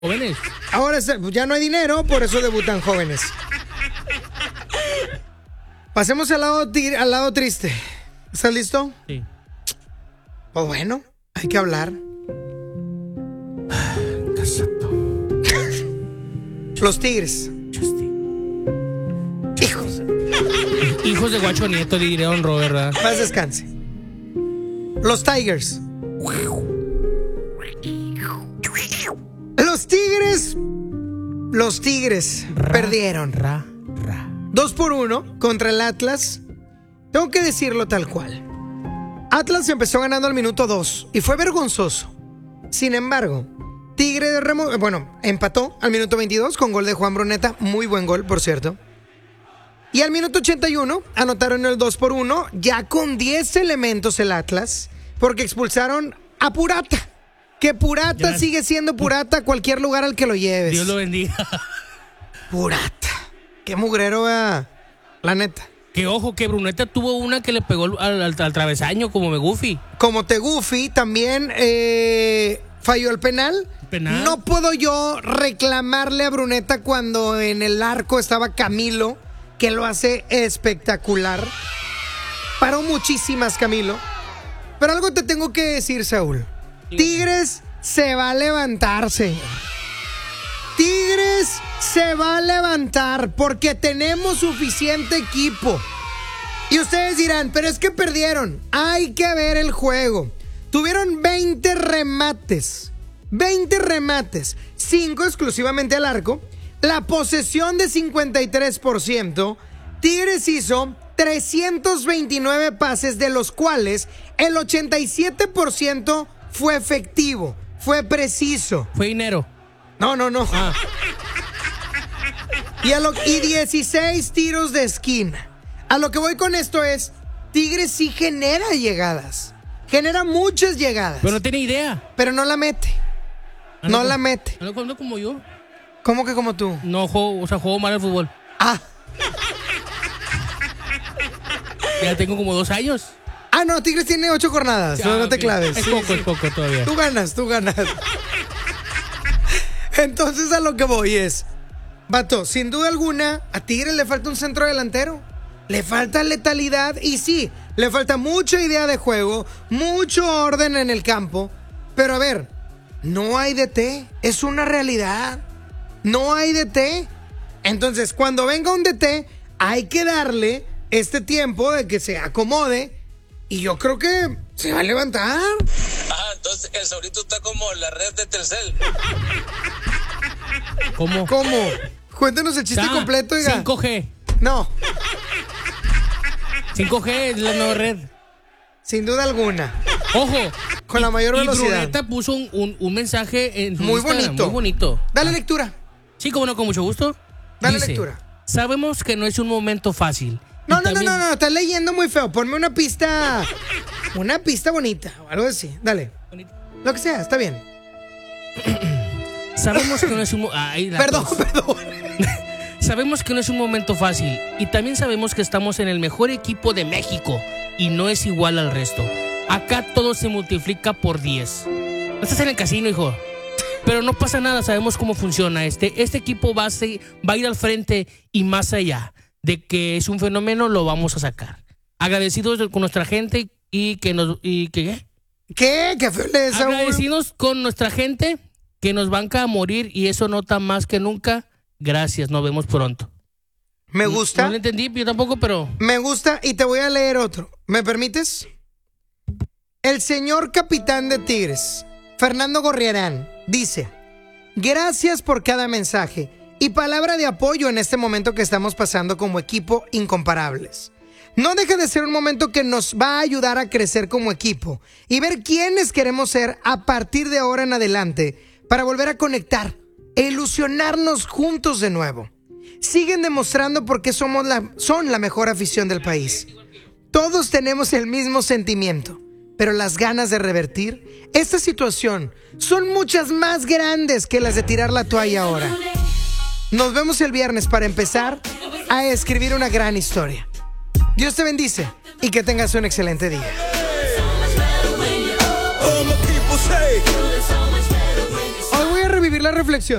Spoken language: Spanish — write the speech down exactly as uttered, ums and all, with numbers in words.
Jóvenes. Ahora ya no hay dinero, por eso debutan jóvenes. Pasemos al lado, al lado triste. ¿Estás listo? Sí. Pues bueno, hay que hablar. Los Tigres. Hijos. Hijos de Guacho Nieto, diré Don Robert, ¿verdad? Más descanse. Los Tigers. Los Tigres. Los Tigres Ra, perdieron. Ra, ra. Dos por uno contra el Atlas. Tengo que decirlo tal cual. Atlas empezó ganando al minuto dos y fue vergonzoso. Sin embargo, Tigre de Remo, bueno, empató al minuto veintidós con gol de Juan Bruneta. Muy buen gol, por cierto. Y al minuto ochenta y uno anotaron el dos por uno, ya con diez elementos el Atlas, porque expulsaron a Purata. Que Purata ya sigue siendo Purata a cualquier lugar al que lo lleves. Dios lo bendiga. Purata. Qué mugrero, ¿verdad? La neta. Que ojo, que Bruneta tuvo una que le pegó al, al, al travesaño como Megufi. Como Tegufi también eh, falló el penal. penal. No puedo yo reclamarle a Bruneta cuando en el arco estaba Camilo, que lo hace espectacular. Paró muchísimas Camilo. Pero algo te tengo que decir, Saúl. Tigres se va a levantar, señor. Tigres se va a levantar porque tenemos suficiente equipo. Y ustedes dirán, pero es que perdieron. Hay que ver el juego. Tuvieron veinte remates. veinte remates. cinco exclusivamente al arco. La posesión de cincuenta y tres por ciento. Tigres hizo trescientos veintinueve pases, de los cuales el ochenta y siete por ciento fue efectivo, fue preciso. Fue dinero. No, no, no. Ah. Y, a lo, y dieciséis tiros de esquina. A lo que voy con esto es, Tigres sí genera llegadas. Genera muchas llegadas. Pero no tiene idea. Pero no la mete. Ah, no no, la mete. No, no como yo. ¿Cómo que como tú? No juego, o sea, juego mal al fútbol. Ah. Ya tengo como dos años. Ah, no, Tigres tiene ocho jornadas. Ah, no, no te okay. claves. Es Sí, poco, sí. es poco todavía. Tú ganas, tú ganas. Entonces a lo que voy es, vato, sin duda alguna, a Tigres le falta un centro delantero. Le falta letalidad y sí, le falta mucha idea de juego, mucho orden en el campo. Pero a ver, no hay D T, es una realidad. No hay D T. Entonces, cuando venga un D T, hay que darle este tiempo de que se acomode. Y yo creo que se va a levantar. Ah, entonces el Saurito está como la red de Telcel. ¿Cómo? ¿Cómo? Cuéntanos el chiste Está completo, oiga. cinco G. No, cinco G es la nueva red. sin duda alguna. Ojo. Con la mayor y velocidad. Bruneta puso un, un, un mensaje en su Muy Instagram, bonito. Muy bonito. Dale lectura. Sí, como no, con mucho gusto. Dale Dice, lectura. sabemos que no es un momento fácil. No, Y no, también- no, no, no, estás leyendo muy feo. Ponme una pista. Una pista bonita o algo así. Dale. Lo que sea, está bien. Sabemos que no es un... mo- Ay, la Perdón, tos. perdón. Sabemos que no es un momento fácil y también sabemos que estamos en el mejor equipo de México y no es igual al resto. Acá todo se multiplica por diez. No estás en el casino, hijo. Pero no pasa nada, sabemos cómo funciona. Este, este equipo va a, ser- va a ir al frente y más allá de que es un fenómeno, lo vamos a sacar. Agradecidos con nuestra gente y que nos... Y que, ¿qué? ¿Qué? ¿Qué feo le es, Saúl? Agradecidos con nuestra gente que nos banca a morir y eso nota más que nunca. Gracias, nos vemos pronto. Me No gusta. lo entendí, yo tampoco, pero... Me gusta y te voy a leer otro. ¿Me permites? El señor capitán de Tigres, Fernando Gorriarán, dice: gracias por cada mensaje y palabra de apoyo en este momento que estamos pasando como equipo incomparables. No deja de ser un momento que nos va a ayudar a crecer como equipo y ver quiénes queremos ser a partir de ahora en adelante para volver a conectar e ilusionarnos juntos de nuevo. Siguen demostrando por qué somos la, son la mejor afición del país. Todos tenemos el mismo sentimiento, pero las ganas de revertir esta situación son muchas más grandes que las de tirar la toalla ahora. Nos vemos el viernes para empezar a escribir una gran historia. Dios te bendice y que tengas un excelente día. Hoy voy a revivir la reflexión.